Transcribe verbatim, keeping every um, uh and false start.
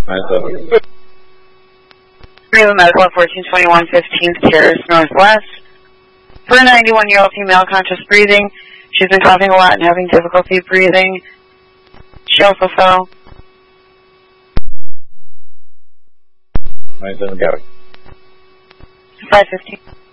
nine seven. Greenwood Medical at fourteen twenty-one fifteenth Terrace Northwest. For a ninety-one-year-old female, conscious breathing. She's been coughing a lot and having difficulty breathing. She also fell. nine seven, got it. five fifteen.